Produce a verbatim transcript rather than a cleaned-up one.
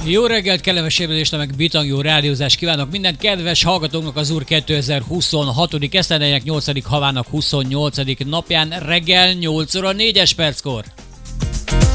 Jó reggelt, kellemes ébredést, meg bitang jó rádiózást kívánok minden kedves hallgatóknak az úr kétezer-huszonhat. esztendejének nyolcadik havának huszonnyolcadik napján reggel nyolc óra négy perckor.